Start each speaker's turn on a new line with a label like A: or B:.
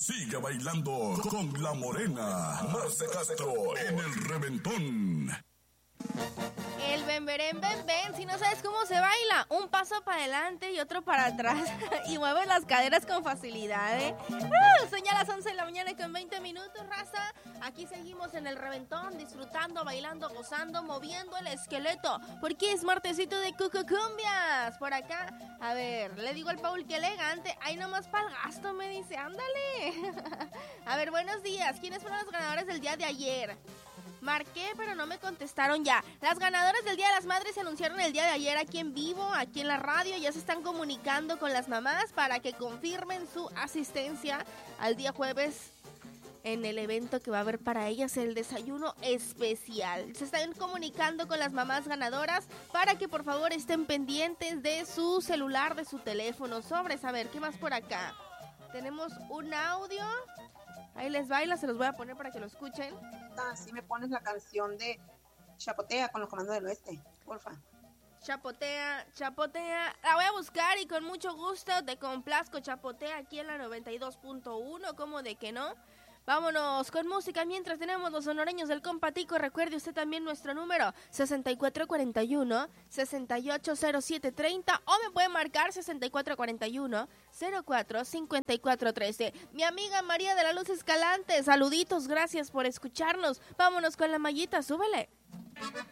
A: Sigue bailando con la morena Marce Castro en el reventón.
B: El bemberén, ven, si no sabes cómo se baila, un paso para adelante y otro para atrás y mueves las caderas con facilidad, ¿eh? Son ya las 11 de la mañana con 20 minutos, raza. Aquí seguimos en el reventón, disfrutando, bailando, gozando, moviendo el esqueleto, porque es martesito de cucucumbias. Por acá, a ver, le digo al Paul que elegante, ahí nomás para el gasto, me dice, ándale. A ver, buenos días, ¿quiénes fueron los ganadores del día de ayer? Marqué, pero no me contestaron ya. Las ganadoras del Día de las Madres se anunciaron el día de ayer aquí en vivo, aquí en la radio. Ya se están comunicando con las mamás para que confirmen su asistencia al día jueves en el evento que va a haber para ellas, el desayuno especial. Se están comunicando con las mamás ganadoras para que por favor estén pendientes de su celular, de su teléfono. Sobres, a ver, ¿qué más por acá? Tenemos un audio. Ahí les baila, se los voy a poner para que lo escuchen.
C: Si me pones la canción de Chapotea con los Comandos del Oeste, porfa.
B: Chapotea, la voy a buscar y con mucho gusto te complazco. Chapotea aquí en la 92.1, ¿cómo de que no? Vámonos con música mientras tenemos los honoreños del Compatico. Recuerde usted también nuestro número 6441-680730 o me puede marcar 6441-045413. Mi amiga María de la Luz Escalante, saluditos, gracias por escucharnos. Vámonos con la mallita, súbele.